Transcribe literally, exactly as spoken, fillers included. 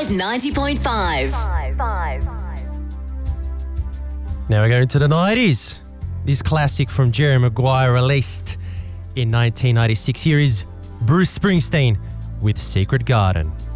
Vibe ninety point five. Now we're going to the nineties. This classic from Jerry Maguire, released in nineteen ninety-six. Here is Bruce Springsteen with Secret Garden.